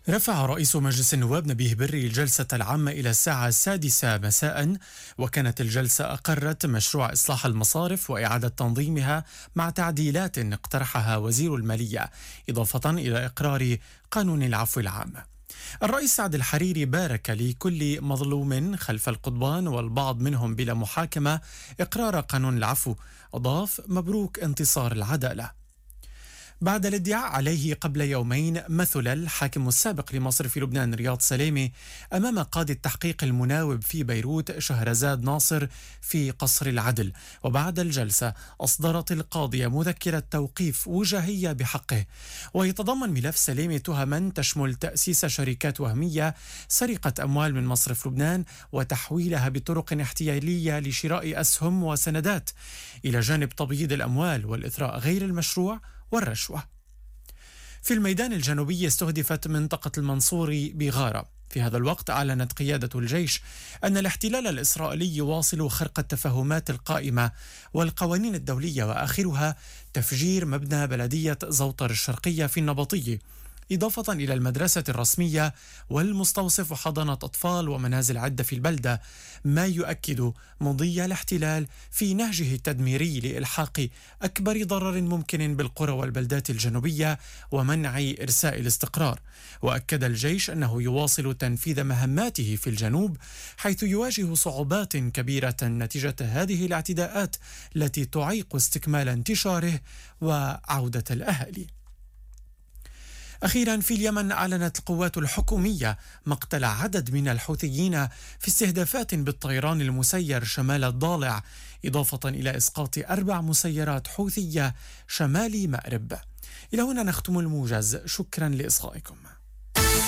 رفع رئيس مجلس النواب نبيه بري الجلسة العامة إلى الساعة 6 مساء، وكانت الجلسة أقرت مشروع إصلاح المصارف وإعادة تنظيمها مع تعديلات اقترحها وزير المالية، إضافة إلى إقرار قانون العفو العام. الرئيس سعد الحريري بارك لكل مظلوم خلف القضبان والبعض منهم بلا محاكمة إقرار قانون العفو، أضاف: مبروك انتصار العدالة. بعد الادعاء عليه قبل يومين مثل الحاكم السابق لمصرف لبنان رياض سلامة أمام قاضي التحقيق المناوب في بيروت شهرزاد ناصر في قصر العدل، وبعد الجلسة أصدرت القاضية مذكرة توقيف وجاهية بحقه، ويتضمن ملف سلامة تهما تشمل تأسيس شركات وهمية، سرقة أموال من مصرف لبنان وتحويلها بطرق احتيالية لشراء أسهم وسندات، إلى جانب تبييض الأموال والإثراء غير المشروع والرشوة. في الميدان الجنوبي استهدفت منطقة المنصوري بغارة. في هذا الوقت أعلنت قيادة الجيش أن الاحتلال الإسرائيلي يواصل خرق التفاهمات القائمة والقوانين الدولية، وآخرها تفجير مبنى بلدية زوطر الشرقية في النبطية، إضافة إلى المدرسة الرسمية والمستوصف وحضانة أطفال ومنازل عدة في البلدة، ما يؤكد مضي الاحتلال في نهجه التدميري لإلحاق أكبر ضرر ممكن بالقرى والبلدات الجنوبية ومنع إرساء الاستقرار. وأكد الجيش أنه يواصل تنفيذ مهماته في الجنوب، حيث يواجه صعوبات كبيرة نتيجة هذه الاعتداءات التي تعيق استكمال انتشاره وعودة الأهالي. أخيرا في اليمن أعلنت القوات الحكومية مقتل عدد من الحوثيين في استهدافات بالطيران المسير شمال الضالع، إضافة إلى إسقاط 4 مسيرات حوثية شمال مأرب. إلى هنا نختم الموجز، شكرا لإصغائكم.